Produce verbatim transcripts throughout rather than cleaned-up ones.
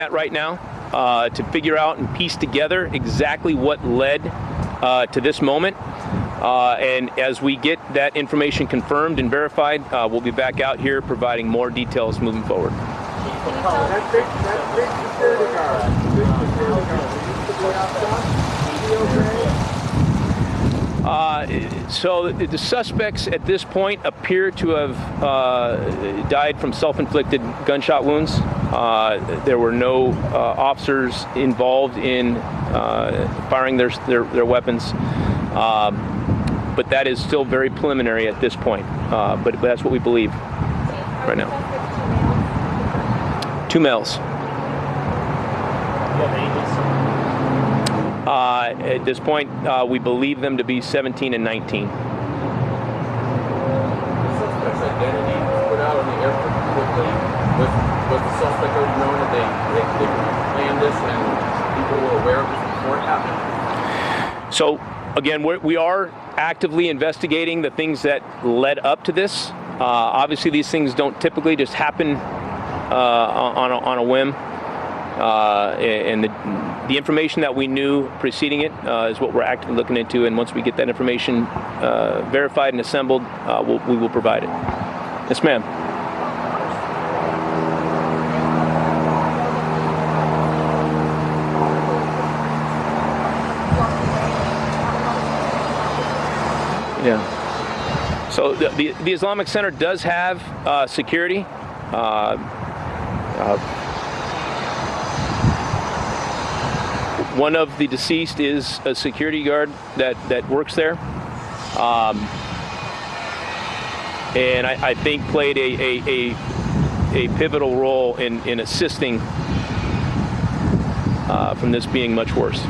at right now uh, to figure out and piece together exactly what led uh, to this moment. Uh, and as we get that information confirmed and verified, uh, we'll be back out here providing more details moving forward. That big, that big security guard, big security guard, is he okay? Uh, so the suspects at this point appear to have uh, died from self-inflicted gunshot wounds. Uh, there were no uh, officers involved in uh, firing their, their, their weapons. Um, but that is still very preliminary at this point. Uh, but, but that's what we believe right now. Two males. Uh, at this point, uh, we believe them to be seventeen and nineteen. The suspect's identity was put out on the airport quickly. Was, was the suspect already known that they, they, they planned this and people were aware of this before it happened? So, again, we're, we are actively investigating the things that led up to this. Uh, obviously, these things don't typically just happen uh, on, a, on a whim. Uh, and the, the information that we knew preceding it uh, is what we're actively looking into. And once we get that information uh, verified and assembled, uh, we'll, we will provide it. Yes, ma'am. Yeah. So the, the, the Islamic Center does have uh, security. Uh, uh, one of the deceased is a security guard that, that works there. Um, and I, I think played a, a, a, a pivotal role in, in assisting uh, from this being much worse.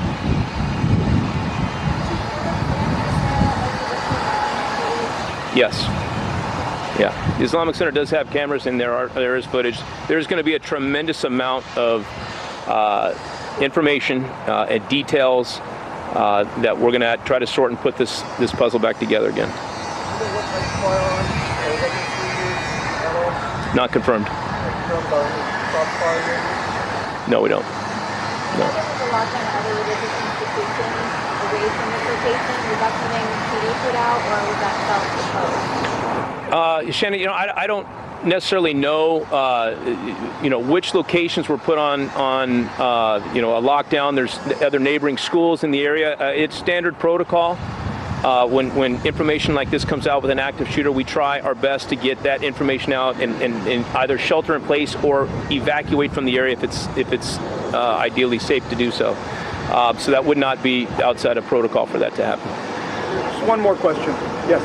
Yes. Yeah. The Islamic Center does have cameras, and there are there is footage. There's going to be a tremendous amount of uh, information uh, and details uh, that we're going to try to sort and put this this puzzle back together again. Not confirmed. No, we don't. No. Uh, Shannon, you know, I, I don't necessarily know, uh, you know, which locations were put on, on uh, you know, a lockdown. There's other neighboring schools in the area. Uh, it's standard protocol. Uh, when, when information like this comes out with an active shooter, we try our best to get that information out and, and, and either shelter in place or evacuate from the area if it's, if it's uh, ideally safe to do so. Uh, so that would not be outside of protocol for that to happen. Just one more question. Yes.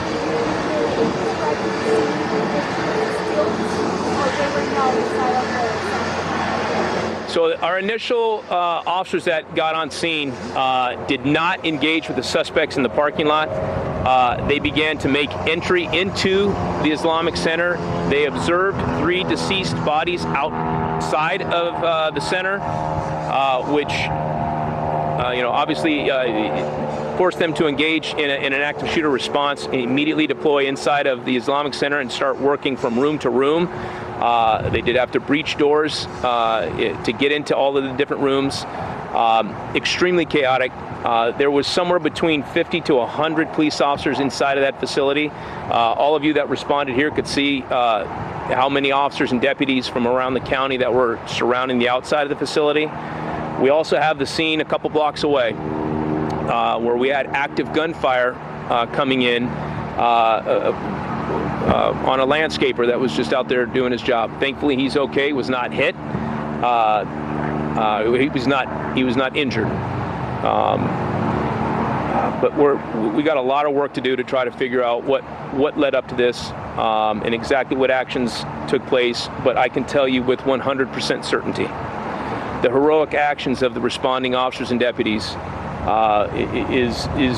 So our initial uh, officers that got on scene uh, did not engage with the suspects in the parking lot. Uh, they began to make entry into the Islamic Center. They observed three deceased bodies outside of uh, the center, uh, which, uh, you know, obviously uh, forced them to engage in, a, in an active shooter response, immediately deploy inside of the Islamic Center and start working from room to room. Uh, they did have to breach doors uh, to get into all of the different rooms. Um, extremely chaotic. Uh, there was somewhere between fifty to one hundred police officers inside of that facility. Uh, all of you that responded here could see uh, how many officers and deputies from around the county that were surrounding the outside of the facility. We also have the scene a couple blocks away uh, where we had active gunfire uh, coming in uh, uh, on a landscaper that was just out there doing his job. Thankfully, he's okay, was not hit. Uh, uh, he was not he was not injured. Um, uh, but we're we got a lot of work to do to try to figure out what what led up to this um, and exactly what actions took place. But I can tell you with one hundred percent certainty, the heroic actions of the responding officers and deputies uh, is is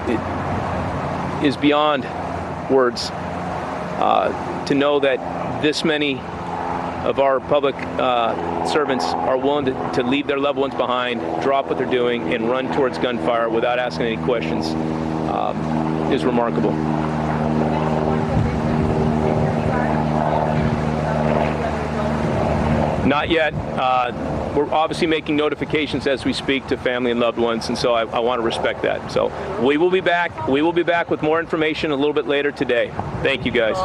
is beyond words. Uh, to know that this many of our public uh, servants are willing to, to leave their loved ones behind, drop what they're doing, and run towards gunfire without asking any questions um, is remarkable. Not yet. Uh, we're obviously making notifications as we speak to family and loved ones, and so I, I want to respect that. So we will be back. We will be back with more information a little bit later today. Thank you, guys.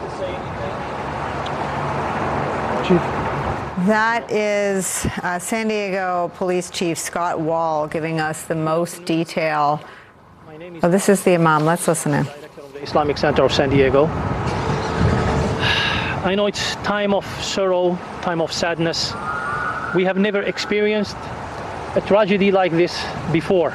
Chief. That is uh, San Diego Police Chief Scott Wall giving us the most detail. Oh, this is the Imam. Let's listen in. The Islamic Center of San Diego. I know it's time of sorrow, time of sadness. We have never experienced a tragedy like this before.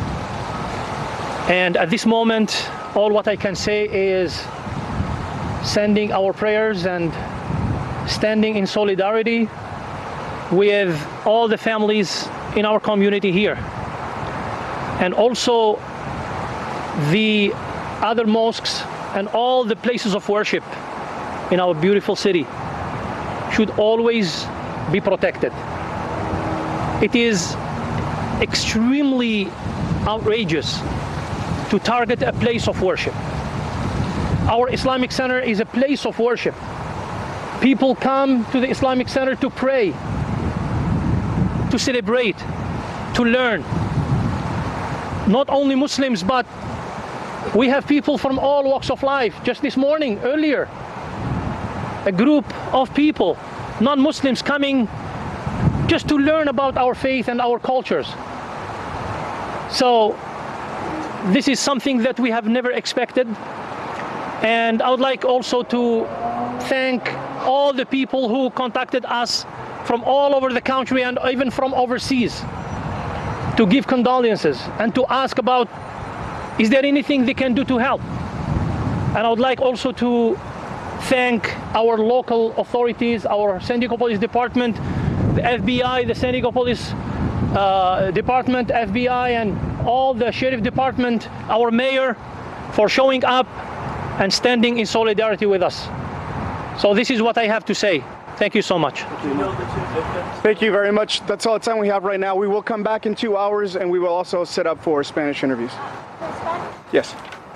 And at this moment, all what I can say is sending our prayers and standing in solidarity with all the families in our community here. And also the other mosques and all the places of worship in our beautiful city should always be protected. It is extremely outrageous to target a place of worship. Our Islamic Center is a place of worship. People come to the Islamic Center to pray, to celebrate, to learn. Not only Muslims, but we have people from all walks of life. Just this morning, earlier, a group of people, non-Muslims, coming just to learn about our faith and our cultures. So this is something that we have never expected. And I would like also to thank all the people who contacted us from all over the country and even from overseas to give condolences and to ask about, is there anything they can do to help? And I would like also to thank our local authorities, our San Diego Police Department, the F B I, the San Diego Police uh, Department, F B I, and all the Sheriff Department, our mayor, for showing up and standing in solidarity with us. So this is what I have to say. Thank you so much. Thank you very much. That's all the time we have right now. We will come back in two hours and we will also set up for Spanish interviews. Yes.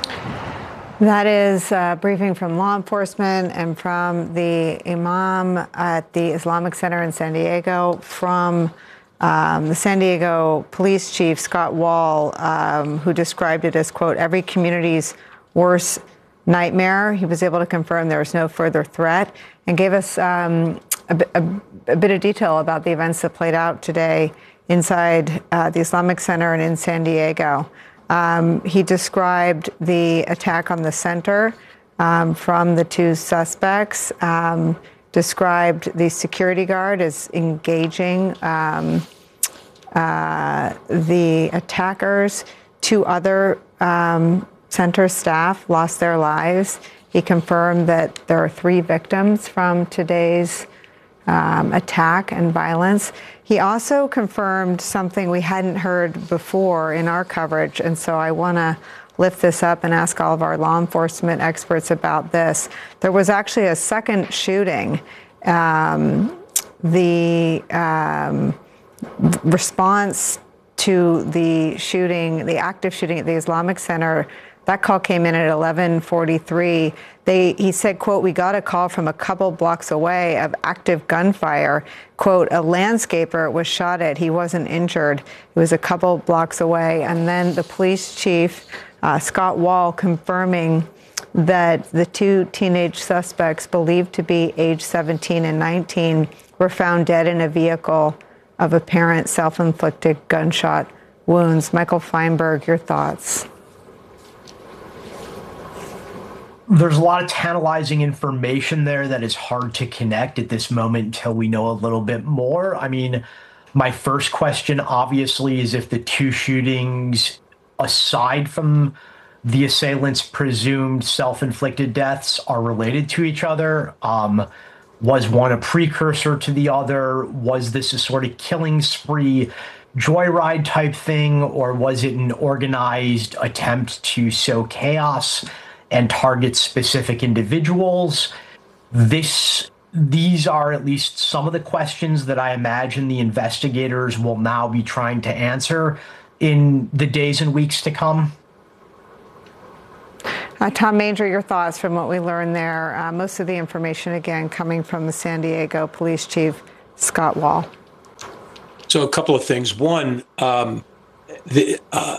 That is a briefing from law enforcement and from the Imam at the Islamic Center in San Diego, from um, the San Diego Police Chief, Scott Wall, um, who described it as, quote, every community's worst nightmare. He was able to confirm there was no further threat and gave us um, a, a, a bit of detail about the events that played out today inside uh, the Islamic Center and in San Diego. Um, he described the attack on the center um, from the two suspects, um, described the security guard as engaging um, uh, the attackers. Two other um, center staff lost their lives. He confirmed that there are three victims from today's um, attack and violence. He also confirmed something we hadn't heard before in our coverage, and so I want to lift this up and ask all of our law enforcement experts about this. There was actually a second shooting. Um, the um, response to the shooting, the active shooting at the Islamic Center, that call came in at eleven forty-three. They, he said, quote, we got a call from a couple blocks away of active gunfire. Quote, a landscaper was shot at. He wasn't injured. It was a couple blocks away. And then the police chief, uh, Scott Wall, confirming that the two teenage suspects, believed to be age seventeen and nineteen, were found dead in a vehicle of apparent self-inflicted gunshot wounds. Michael Feinberg, your thoughts? There's a lot of tantalizing information there that is hard to connect at this moment until we know a little bit more. I mean, my first question, obviously, is if the two shootings, aside from the assailants' presumed self-inflicted deaths, are related to each other. Um, was one a precursor to the other? Was this a sort of killing spree, joyride type thing? Or was it an organized attempt to sow chaos and target specific individuals? This, these are at least some of the questions that I imagine the investigators will now be trying to answer in the days and weeks to come. Uh, Tom Manger, your thoughts from what we learned there. Uh, most of the information, again, coming from the San Diego Police Chief, Scott Wall. So a couple of things. One, um, the, uh,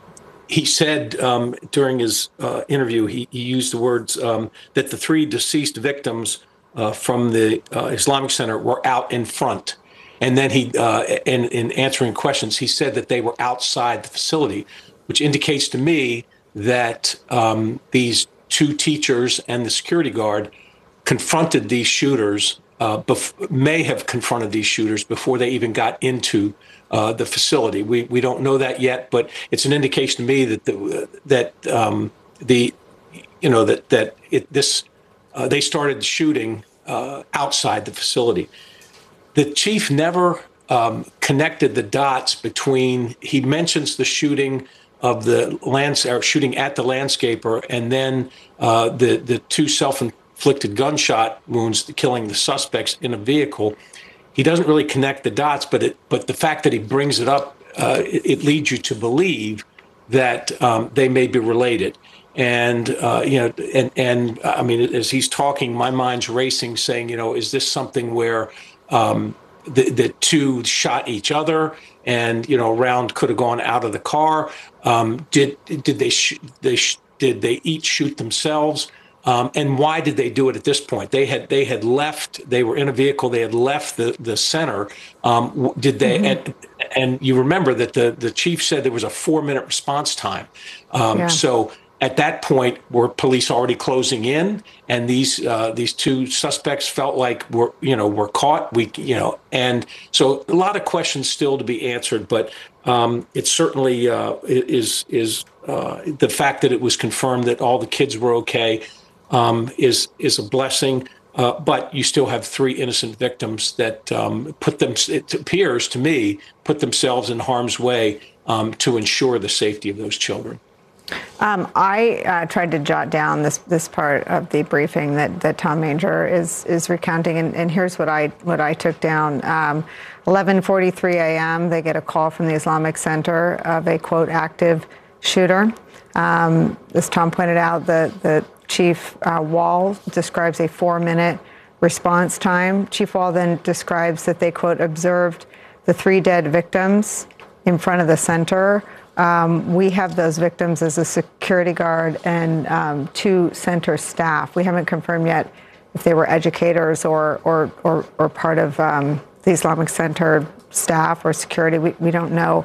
he said um, during his uh, interview, he, he used the words um, that the three deceased victims uh, from the uh, Islamic Center were out in front. And then he, uh, in, in answering questions, he said that they were outside the facility, which indicates to me that um, these two teachers and the security guard confronted these shooters, uh, bef- may have confronted these shooters before they even got into uh, the facility. We we don't know that yet, but it's an indication to me that the that um, the you know that that it, this uh, they started shooting uh, outside the facility. The chief never um, connected the dots between. He mentions the shooting of the lands or shooting at the landscaper, and then uh, the the two self-inflicted gunshot wounds, killing the suspects in a vehicle. He doesn't really connect the dots, but it but the fact that he brings it up, uh, it, it leads you to believe that um, they may be related. And uh, you know, and and I mean, as he's talking, my mind's racing, saying, you know, is this something where um, the the two shot each other? And you know, a round could have gone out of the car. Um, did did they sh- they sh- did they each shoot themselves? Um, and why did they do it at this point? They had they had left. They were in a vehicle. They had left the the center. Um, did they? Mm-hmm. and, and you remember that the the chief said there was a four minute response time. Um, yeah. So at that point, were police already closing in, and these uh, these two suspects felt like were you know were caught. We you know, and so a lot of questions still to be answered. But um, it certainly uh, is is uh, the fact that it was confirmed that all the kids were okay um, is is a blessing. Uh, but you still have three innocent victims that um, put them. It appears to me put themselves in harm's way um, to ensure the safety of those children. Um, I uh, tried to jot down this this part of the briefing that, that Tom Manger is is recounting, and, and here's what I what I took down. Um, eleven forty-three a.m. they get a call from the Islamic Center of a quote active shooter. Um, as Tom pointed out, the the Chief uh, Wall describes a four minute response time. Chief Wall then describes that they quote observed the three dead victims in front of the center. Um, we have those victims as a security guard and um, two center staff. We haven't confirmed yet if they were educators or or or, or part of um, the Islamic Center staff or security. We we don't know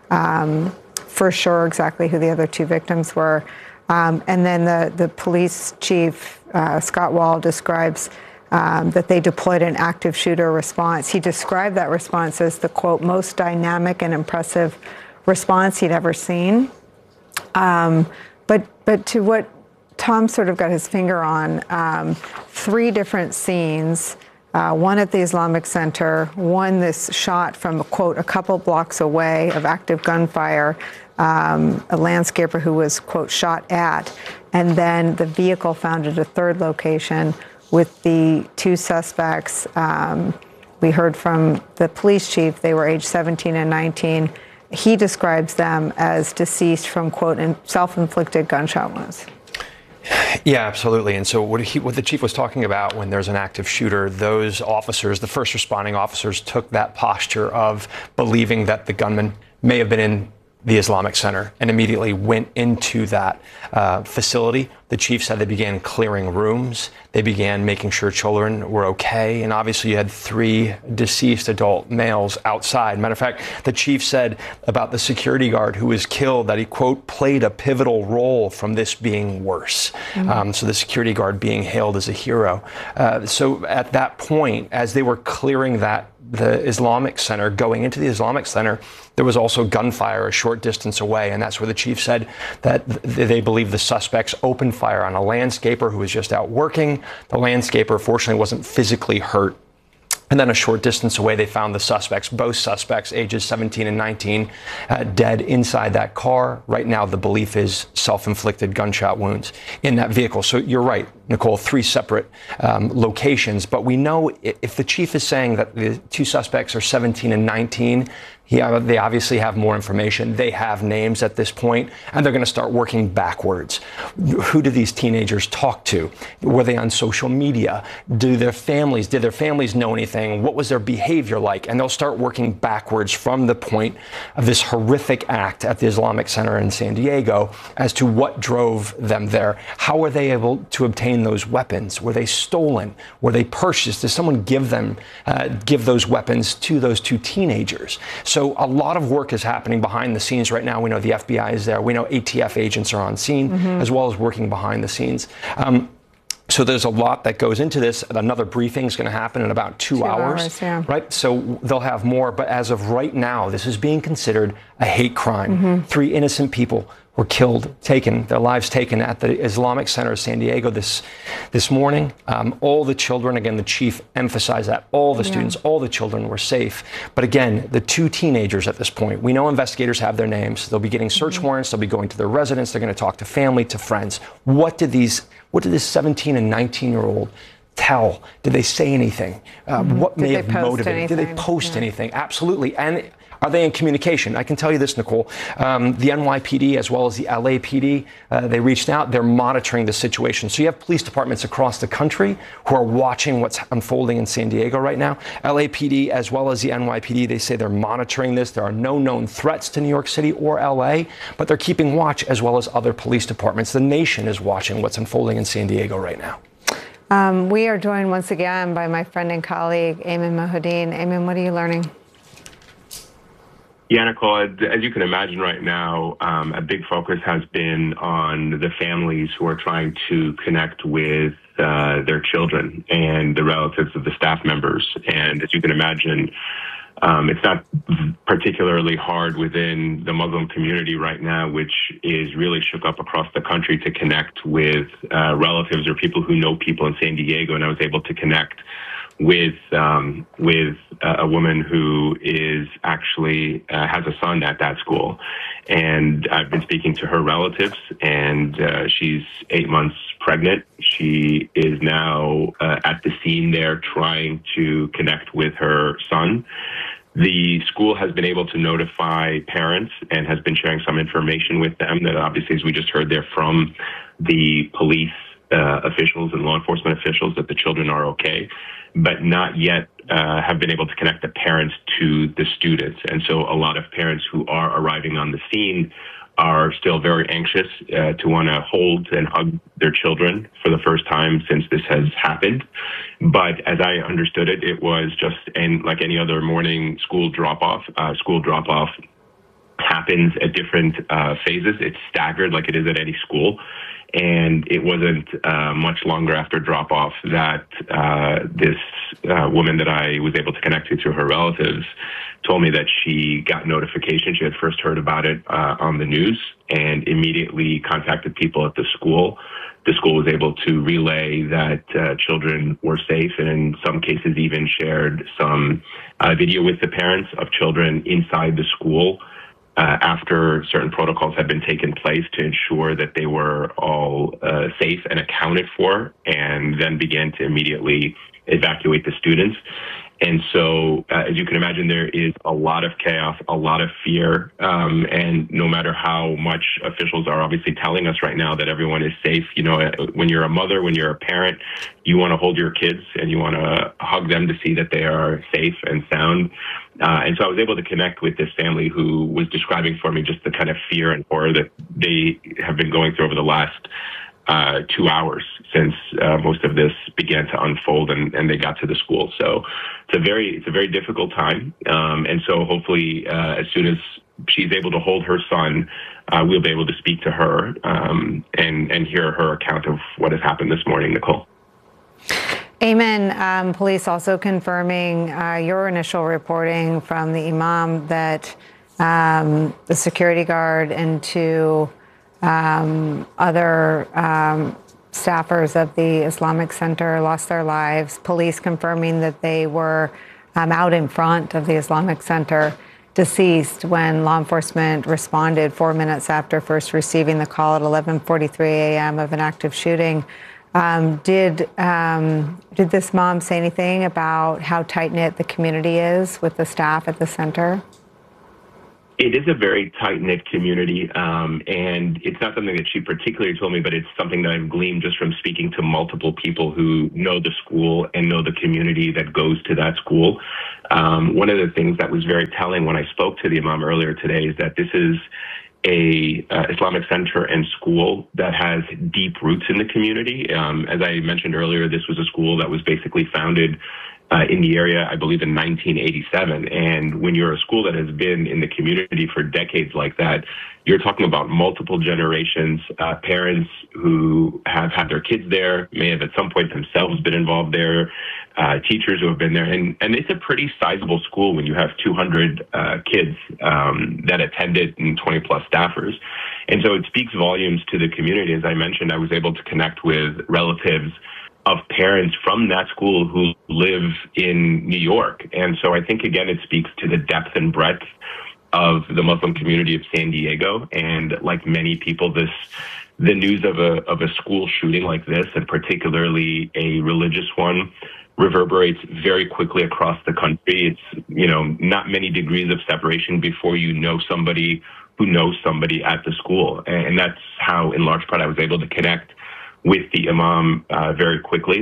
um, for sure exactly who the other two victims were. Um, and then the the police chief uh, Scott Wall describes um, that they deployed an active shooter response. He described that response as the quote most dynamic and impressive response he'd ever seen. Um, but but to what Tom sort of got his finger on, um, three different scenes, uh, one at the Islamic Center, one this shot from, quote, a couple blocks away of active gunfire, um, a landscaper who was, quote, shot at, and then the vehicle found at a third location with the two suspects. Um, we heard from the police chief, they were age seventeen and nineteen. He describes them as deceased from, quote, self-inflicted gunshot wounds. Yeah, absolutely. And so what, he, what the chief was talking about when there's an active shooter, those officers, the first responding officers, took that posture of believing that the gunman may have been in the Islamic Center and immediately went into that uh, facility. The chief said they began clearing rooms. They began making sure children were okay. And obviously you had three deceased adult males outside. Matter of fact, the chief said about the security guard who was killed that he, quote, played a pivotal role from this being worse. Mm-hmm. Um, so the security guard being hailed as a hero. Uh, so at that point, as they were clearing that the Islamic Center, going into the Islamic Center, there was also gunfire a short distance away. And that's where the chief said that th- they believe the suspects opened fire on a landscaper who was just out working. The landscaper, fortunately, wasn't physically hurt. And then a short distance away, they found the suspects, both suspects, ages seventeen and nineteen, uh, dead inside that car. Right now, the belief is self-inflicted gunshot wounds in that vehicle. So you're right. Nicole, three separate um, locations. But we know if the chief is saying that the two suspects are seventeen and nineteen, he, they obviously have more information. They have names at this point, and they're going to start working backwards. Who do these teenagers talk to? Were they on social media? Do their families, did their families know anything? What was their behavior like? And they'll start working backwards from the point of this horrific act at the Islamic Center in San Diego as to what drove them there. How were they able to obtain those weapons? Were they stolen? Were they purchased? Did someone give them, uh, give those weapons to those two teenagers? So a lot of work is happening behind the scenes right now. We know the F B I is there. We know A T F agents are on scene, mm-hmm. as well as working behind the scenes. Um, So there's a lot that goes into this. Another briefing is going to happen in about two, two hours, hours yeah. right? So they'll have more. But as of right now, this is being considered a hate crime. Mm-hmm. Three innocent people were killed, taken, their lives taken at the Islamic Center of San Diego this this morning. Um, all the children, again, the chief emphasized that, all the yeah. students, all the children were safe. But again, the two teenagers at this point, we know investigators have their names. They'll be getting search mm-hmm. warrants. They'll be going to their residence. They're going to talk to family, to friends. What did these, what did this seventeen and nineteen year old tell? Did they say anything? Uh, mm-hmm. What did may have motivated? Anything? Did they post yeah. anything? Absolutely. And are they in communication? I can tell you this, Nicole. Um, the N Y P D as well as the L A P D, uh, they reached out. They're monitoring the situation. So you have police departments across the country who are watching what's unfolding in San Diego right now. L A P D as well as the N Y P D, they say they're monitoring this. There are no known threats to New York City or L A, but they're keeping watch as well as other police departments. The nation is watching what's unfolding in San Diego right now. Um, we are joined once again by my friend and colleague, Ayman Mohyeldin. Ayman, what are you learning? Yeah, Nicole, as you can imagine right now, um, a big focus has been on the families who are trying to connect with uh, their children and the relatives of the staff members. And as you can imagine, um, it's not particularly hard within the Muslim community right now, which is really shook up across the country, to connect with uh, relatives or people who know people in San Diego. And I was able to connect with um, with uh, a woman who is actually uh, has a son at that school, and I've been speaking to her relatives, and uh, she's eight months pregnant. She is now uh, at the scene there trying to connect with her son. The school has been able to notify parents and has been sharing some information with them that obviously, as we just heard there from the police uh, officials and law enforcement officials, that the children are okay, but not yet uh, have been able to connect the parents to the students. And so a lot of parents who are arriving on the scene are still very anxious uh, to want to hold and hug their children for the first time since this has happened. But as I understood it, it was just in, like any other morning school drop-off. Uh, school drop-off happens at different uh, phases. It's staggered like it is at any school. And it wasn't uh, much longer after drop-off that uh, this uh, woman that I was able to connect to through her relatives told me that she got notification. She had first heard about it uh, on the news and immediately contacted people at the school. The school was able to relay that uh, children were safe, and in some cases even shared some uh, video with the parents of children inside the school Uh, after certain protocols had been taken place to ensure that they were all uh, safe and accounted for, and then began to immediately evacuate the students. And so, uh, as you can imagine, there is a lot of chaos, a lot of fear, um, and no matter how much officials are obviously telling us right now that everyone is safe, you know, when you're a mother, when you're a parent, you want to hold your kids and you want to hug them to see that they are safe and sound. Uh, and so I was able to connect with this family who was describing for me just the kind of fear and horror that they have been going through over the last uh, two hours since uh, most of this began to unfold and, and they got to the school. So it's a very, it's a very difficult time. Um, and so hopefully uh, as soon as she's able to hold her son, uh, we'll be able to speak to her um, and, and hear her account of what has happened this morning, Nicole. Ayman, um, police also confirming uh, your initial reporting from the imam that um, the security guard and two um, other um, staffers of the Islamic Center lost their lives. Police confirming that they were um, out in front of the Islamic Center, deceased when law enforcement responded four minutes after first receiving the call at eleven forty-three a m of an active shooting. Um, did um, did this mom say anything about how tight-knit the community is with the staff at the center? It is a very tight-knit community, um, and it's not something that she particularly told me, but it's something that I've gleaned just from speaking to multiple people who know the school and know the community that goes to that school. Um, one of the things that was very telling when I spoke to the imam earlier today is that this is a uh, Islamic center and school that has deep roots in the community. Um, as I mentioned earlier, this was a school that was basically founded Uh, in the area, I believe, in nineteen eighty-seven. And when you're a school that has been in the community for decades like that, you're talking about multiple generations, uh, parents who have had their kids there, may have at some point themselves been involved there, uh, teachers who have been there. And, and it's a pretty sizable school when you have two hundred uh, kids um, that attend it and twenty plus staffers. And so it speaks volumes to the community. As I mentioned, I was able to connect with relatives of parents from that school who live in New York. And so I think, again, it speaks to the depth and breadth of the Muslim community of San Diego. And like many people, this the news of a of a school shooting like this, and particularly a religious one, reverberates very quickly across the country. It's, you know, not many degrees of separation before you know somebody who knows somebody at the school. And that's how, in large part, I was able to connect with the imam uh, very quickly.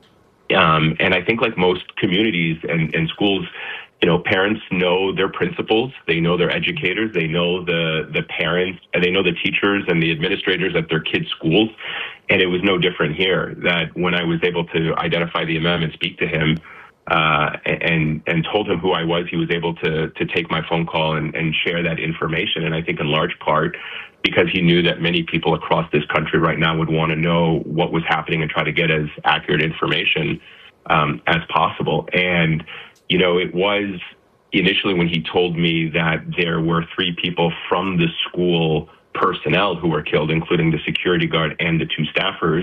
Um, and I think like most communities and, and schools, you know, parents know their principals, they know their educators, they know the, the parents, and they know the teachers and the administrators at their kids' schools. And it was no different here, that when I was able to identify the imam and speak to him uh, and, and told him who I was, he was able to, to take my phone call and, and share that information. And I think in large part, because he knew that many people across this country right now would want to know what was happening and try to get as accurate information um, as possible. And, you know, it was initially when he told me that there were three people from the school personnel who were killed, including the security guard and the two staffers,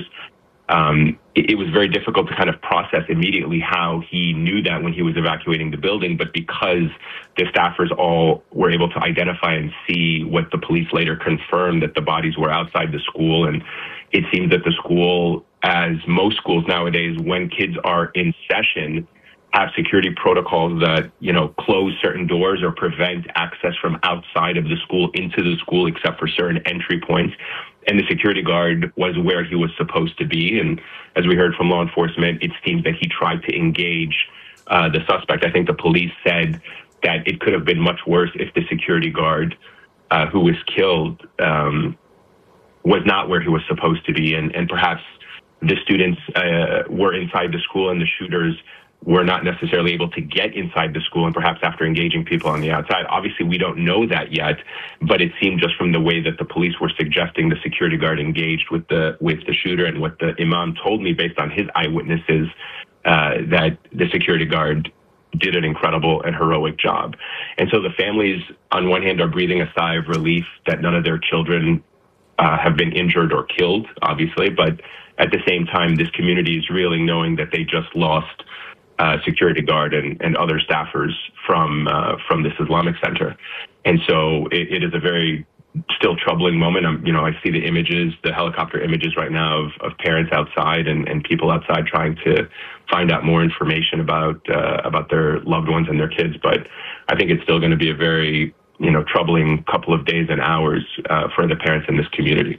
Um, it, it was very difficult to kind of process immediately how he knew that when he was evacuating the building. But because the staffers all were able to identify and see what the police later confirmed, that the bodies were outside the school. And it seems that the school, as most schools nowadays, when kids are in session, have security protocols that, you know, close certain doors or prevent access from outside of the school into the school, except for certain entry points. And the security guard was where he was supposed to be. And as we heard from law enforcement, it seems that he tried to engage uh, the suspect. I think the police said that it could have been much worse if the security guard uh, who was killed um, was not where he was supposed to be. And, and perhaps the students uh, were inside the school and the shooters were not necessarily able to get inside the school, and perhaps after engaging people on the outside. Obviously, we don't know that yet, but it seemed just from the way that the police were suggesting the security guard engaged with the with the shooter, and what the imam told me based on his eyewitnesses, uh, that the security guard did an incredible and heroic job. And so the families, on one hand, are breathing a sigh of relief that none of their children uh, have been injured or killed, obviously, but at the same time, this community is reeling, knowing that they just lost Uh, security guard and, and other staffers from uh, from this Islamic center. And so it, it is a very still troubling moment. I'm, you know, I see the images, the helicopter images right now of, of parents outside and, and people outside trying to find out more information about uh, about their loved ones and their kids. But I think it's still going to be a very, you know, troubling couple of days and hours uh, for the parents in this community.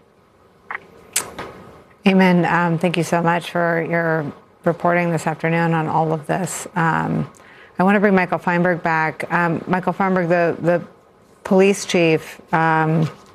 Amen. Um, thank you so much for your reporting this afternoon on all of this. Um, I want to bring Michael Feinberg back. Um, Michael Feinberg, the, the police chief, um,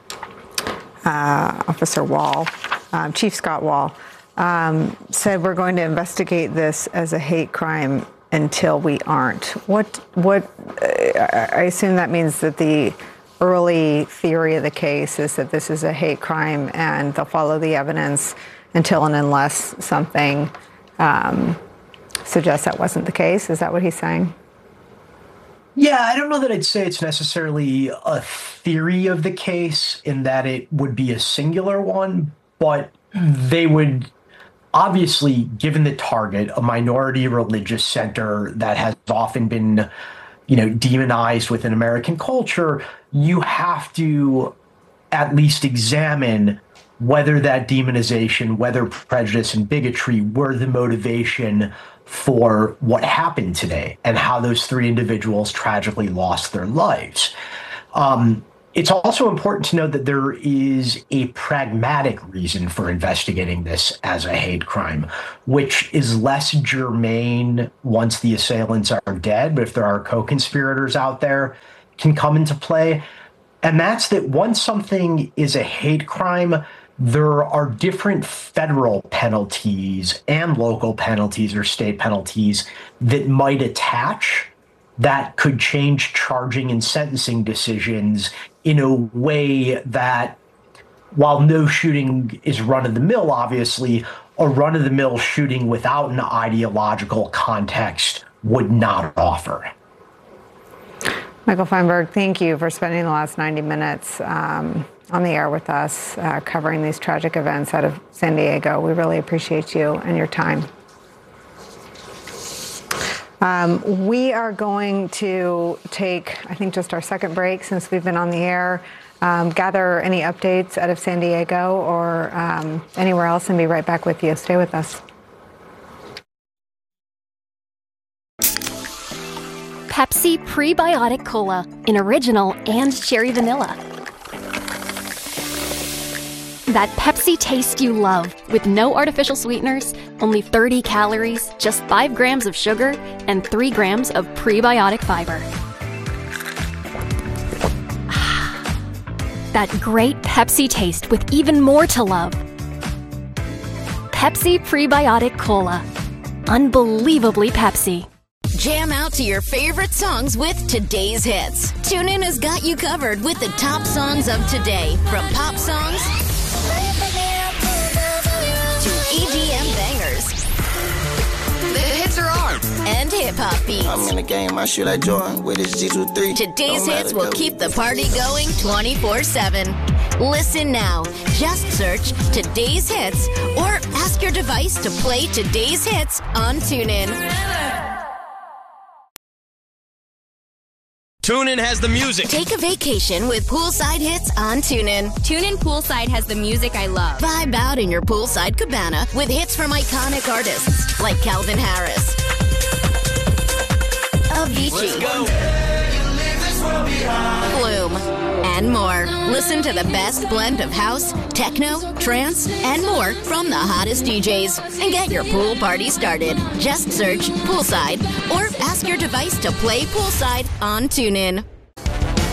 uh, Officer Wall, um, Chief Scott Wall, um, said we're going to investigate this as a hate crime until we aren't. What, what, uh, I assume that means that the early theory of the case is that this is a hate crime and they'll follow the evidence until and unless something Um, suggests that wasn't the case. Is that what he's saying? Yeah, I don't know that I'd say it's necessarily a theory of the case in that it would be a singular one, but they would obviously, given the target, a minority religious center that has often been, you know, demonized within American culture, you have to at least examine whether that demonization, whether prejudice and bigotry were the motivation for what happened today and how those three individuals tragically lost their lives. Um, it's also important to note that there is a pragmatic reason for investigating this as a hate crime, which is less germane once the assailants are dead, but if there are co-conspirators out there, can come into play. And that's that once something is a hate crime, there are different federal penalties and local penalties or state penalties that might attach that could change charging and sentencing decisions in a way that, while no shooting is run-of-the-mill, obviously, a run-of-the-mill shooting without an ideological context would not offer. Michael Feinberg, thank you for spending the last ninety minutes um, on the air with us, uh, covering these tragic events out of San Diego. We really appreciate you and your time. Um, we are going to take, I think, just our second break since we've been on the air, um, gather any updates out of San Diego or um, anywhere else, and be right back with you. Stay with us. Pepsi Prebiotic Cola in original and cherry vanilla. That Pepsi taste you love, with no artificial sweeteners, only thirty calories, just five grams of sugar, and three grams of prebiotic fiber. That great Pepsi taste with even more to love. Pepsi Prebiotic Cola. Unbelievably Pepsi. Jam out to your favorite songs with today's hits. TuneIn has got you covered with the top songs of today, from pop songs to E D M bangers. The hits are on, and hip-hop beats. I'm in the game, I shoot like Jordan with his G twenty-three. Today's hits will keep the party going twenty-four seven. Listen now. Just search Today's Hits or ask your device to play Today's Hits on TuneIn. TuneIn has the music. Take a vacation with Poolside Hits on TuneIn. TuneIn Poolside has the music I love. Vibe out in your poolside cabana with hits from iconic artists like Calvin Harris, Avicii, Flume, and more. Listen to the best blend of house, techno, trance, and more from the hottest D Js and get your pool party started. Just search Poolside or ask your device to play Poolside on TuneIn.